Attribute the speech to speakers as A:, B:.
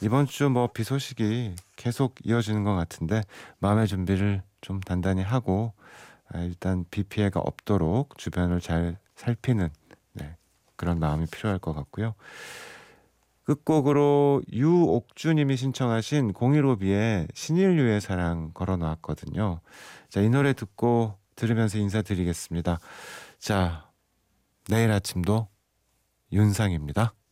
A: 이번 주 뭐 비 소식이 계속 이어지는 것 같은데 마음의 준비를 좀 단단히 하고 일단 비 피해가 없도록 주변을 잘 살피는 그런 마음이 필요할 것 같고요. 끝곡으로 유옥주님이 신청하신 015B의 신인류의 사랑 걸어놓았거든요. 자, 이 노래 듣고 들으면서 인사드리겠습니다. 자, 내일 아침도 윤상입니다.